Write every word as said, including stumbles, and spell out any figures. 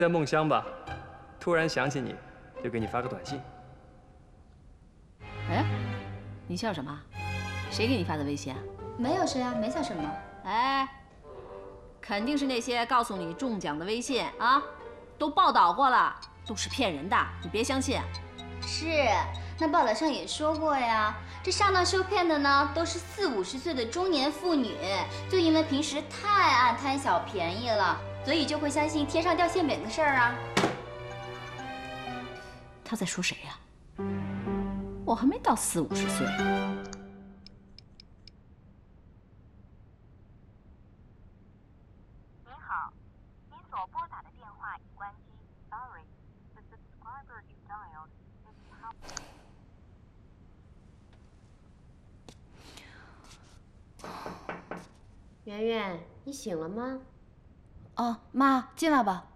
在梦乡吧，突然想起你，就给你发个短信。 哎，你笑什么？谁给你发的微信啊？ 没有谁啊，没笑什么。 哎，肯定是那些告诉你中奖的微信啊，都报道过了，都是骗人的，你别相信。 是，那报道上也说过呀，这上当受骗的呢，都是四五十岁的中年妇女，就因为平时太爱贪小便宜了，所以就会相信天上掉馅饼的事儿啊。 他在说谁呀？我还没到四五十岁。 您好，您所拨打的电话已关机。Sorry, the subscriber you dialed is not. 圆圆，你醒了吗？ 哦，妈，进来吧。